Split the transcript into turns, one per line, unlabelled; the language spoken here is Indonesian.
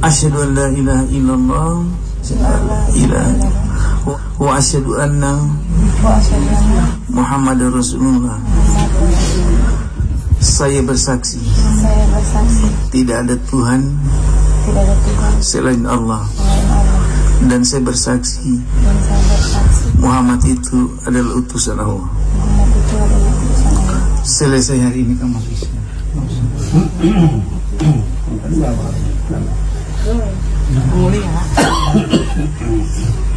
Asyhadu an la ilaha illallah wa asyhadu anna Muhammadar Rasulullah. Saya bersaksi tidak ada Tuhan selain Allah, dan saya bersaksi Muhammad itu adalah utusan Allah. Selesai hari ini kamu bisa. Mulia.